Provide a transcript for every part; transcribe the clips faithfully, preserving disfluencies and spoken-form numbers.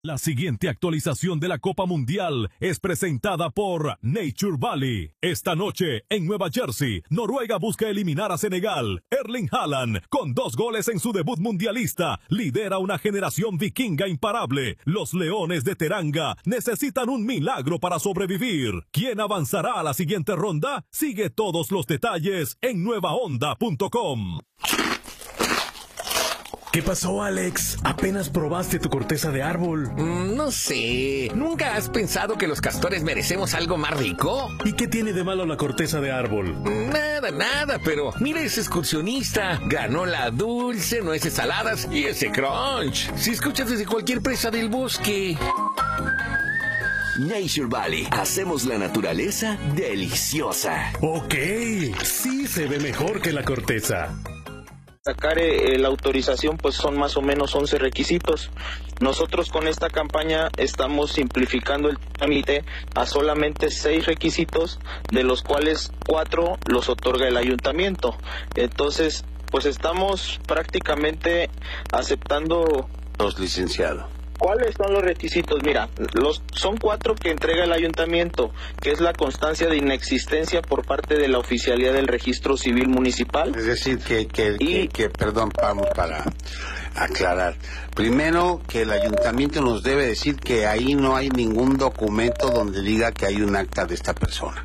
La siguiente actualización de la Copa Mundial es presentada por Nature Valley. Esta noche, en Nueva Jersey, Noruega busca eliminar a Senegal. Erling Haaland, con dos goles en su debut mundialista, lidera una generación vikinga imparable. Los Leones de Teranga necesitan un milagro para sobrevivir. ¿Quién avanzará a la siguiente ronda? Sigue todos los detalles en nueva onda punto com. ¿Qué pasó, Alex? ¿Apenas probaste tu corteza de árbol? Mm, no sé. ¿Nunca has pensado que los castores merecemos algo más rico? ¿Y qué tiene de malo la corteza de árbol? Nada, nada, pero mira ese excursionista. Granola dulce, nueces saladas y ese crunch. Si escuchas desde cualquier presa del bosque. Nature Valley. Hacemos la naturaleza deliciosa. Ok, sí se ve mejor que la corteza. Sacar eh, la autorización pues son más o menos once requisitos. Nosotros con esta campaña estamos simplificando el trámite a solamente seis requisitos, de los cuales cuatro los otorga el ayuntamiento. Entonces pues estamos prácticamente aceptando. Los licenciados. ¿Cuáles son los requisitos? Mira, los son cuatro que entrega el ayuntamiento, que es la constancia de inexistencia por parte de la oficialía del registro civil municipal. Es decir, que, que, y... que, que perdón, vamos para aclarar. Primero, que el ayuntamiento nos debe decir que ahí no hay ningún documento donde diga que hay un acta de esta persona.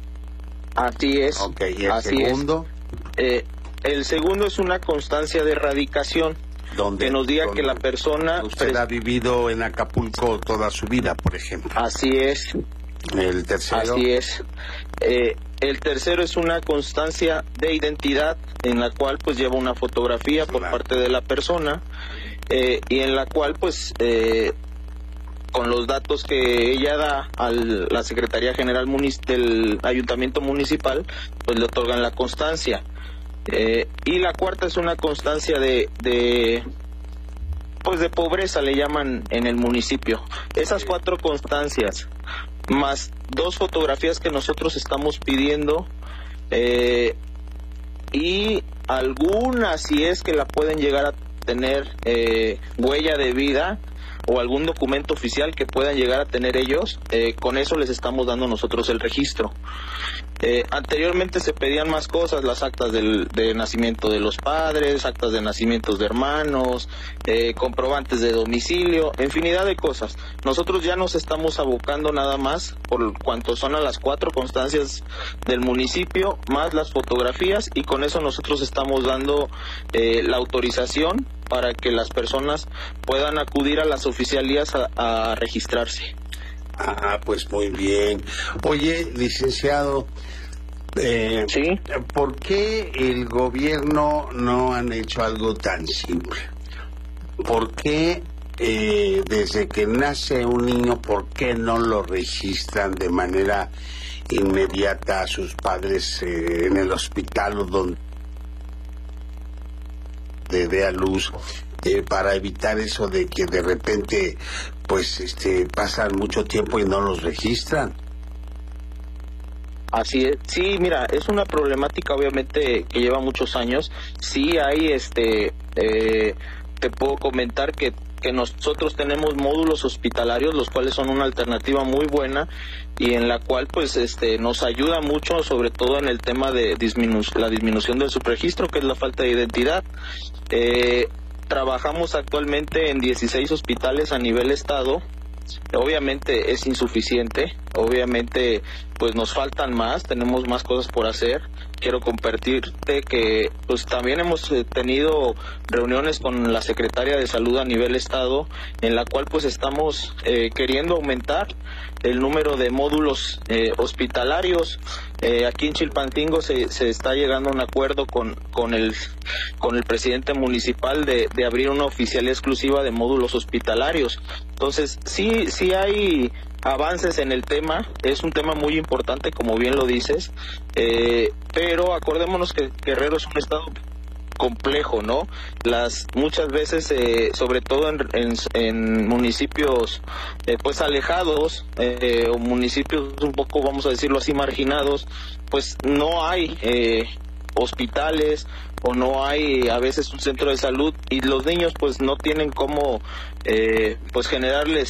Así es. Ok, ¿y el así segundo? Es. Eh, el segundo es una constancia de erradicación. Donde, que nos diga donde que la persona... Usted ha vivido en Acapulco toda su vida, por ejemplo. Así es. El tercero. Así es. Eh, el tercero es una constancia de identidad en la cual pues lleva una fotografía por claro. parte de la persona eh, y en la cual pues eh, con los datos que ella da a la Secretaría General Munic- del Ayuntamiento Municipal pues le otorgan la constancia. Eh, y la cuarta es una constancia de, de pues de pobreza, le llaman en el municipio. Esas cuatro constancias más dos fotografías que nosotros estamos pidiendo eh, y algunas, si es que la pueden llegar a tener, eh, huella de vida o algún documento oficial que puedan llegar a tener ellos, eh, con eso les estamos dando nosotros el registro. Eh, anteriormente se pedían más cosas, las actas del, de nacimiento de los padres, actas de nacimientos de hermanos, eh, comprobantes de domicilio, infinidad de cosas. Nosotros ya nos estamos abocando nada más por cuanto son a las cuatro constancias del municipio, más las fotografías, y con eso nosotros estamos dando eh, la autorización para que las personas puedan acudir a las oficialías a, a registrarse. Ah, pues muy bien. Oye, licenciado, eh, ¿sí? ¿por qué el gobierno no han hecho algo tan simple? ¿Por qué eh, desde que nace un niño, por qué no lo registran de manera inmediata a sus padres eh, en el hospital o donde dé a luz? Eh, para evitar eso de que de repente pues este pasan mucho tiempo y no los registran. Así es, sí, mira, es una problemática obviamente que lleva muchos años. Sí hay, este, eh, te puedo comentar que, que nosotros tenemos módulos hospitalarios, los cuales son una alternativa muy buena y en la cual pues este nos ayuda mucho, sobre todo en el tema de disminu- la disminución del subregistro, que es la falta de identidad. Eh, Trabajamos actualmente en dieciséis hospitales a nivel estado. Obviamente es insuficiente, obviamente pues nos faltan más, tenemos más cosas por hacer. Quiero compartirte que pues también hemos tenido reuniones con la Secretaria de Salud a nivel estado, en la cual pues estamos eh, queriendo aumentar el número de módulos eh, hospitalarios. Eh, aquí en Chilpancingo se, se está llegando a un acuerdo con, con el con el presidente municipal de, de abrir una oficialía exclusiva de módulos hospitalarios. Entonces sí, sí hay avances en el tema, es un tema muy importante como bien lo dices, eh, pero acordémonos que Guerrero es un estado complejo, ¿no? Las muchas veces, eh, sobre todo en, en, en municipios eh, pues alejados eh, o municipios un poco, vamos a decirlo así, marginados, pues no hay eh, hospitales o no hay a veces un centro de salud y los niños pues no tienen cómo eh, pues generarles